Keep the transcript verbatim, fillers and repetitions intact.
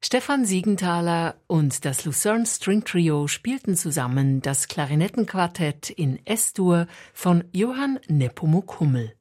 Stefan Siegenthaler und das Lucerne String Trio spielten zusammen das Klarinettenquartett in S-Dur von Johann Nepomuk Hummel.